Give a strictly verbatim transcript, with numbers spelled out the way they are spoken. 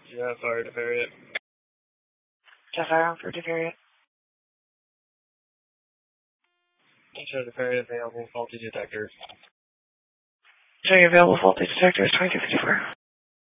Yeah, fire to Harriet. Jeff Fire on for Harriet. Show the Harriet available faulty detector. Showing available faulty detectors twenty-two fifty-four.